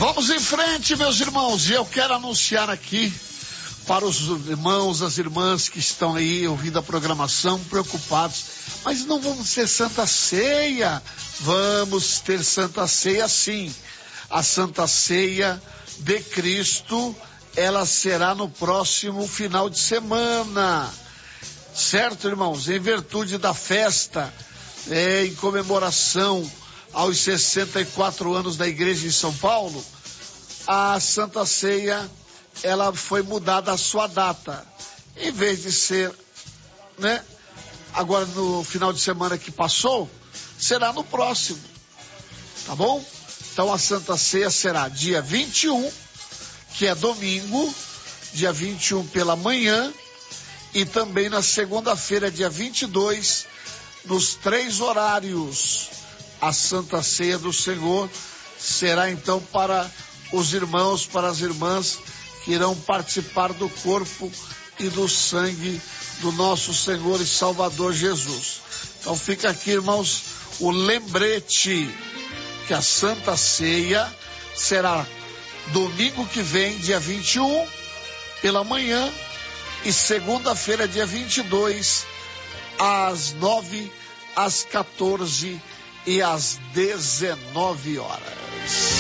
Vamos em frente, meus irmãos, e eu quero anunciar aqui para os irmãos, as irmãs que estão aí ouvindo a programação, preocupados, mas não vamos ter Santa Ceia? Vamos ter Santa Ceia sim. A Santa Ceia de Cristo, ela será no próximo final de semana, certo, irmãos? Em virtude da festa, em comemoração aos 64 anos da igreja em São Paulo, a Santa Ceia, ela foi mudada a sua data. Em vez de ser, agora no final de semana que passou, será no próximo, tá bom? Então a Santa Ceia será dia 21, que é domingo, dia 21 pela manhã, e também na segunda-feira, dia 22, nos 3 horários. A Santa Ceia do Senhor será então para os irmãos, para as irmãs que irão participar do corpo e do sangue do nosso Senhor e Salvador Jesus. Então fica aqui, irmãos, o lembrete que a Santa Ceia será domingo que vem, dia 21, pela manhã, e segunda-feira, dia 22, às 9, às 14 e às 19 horas.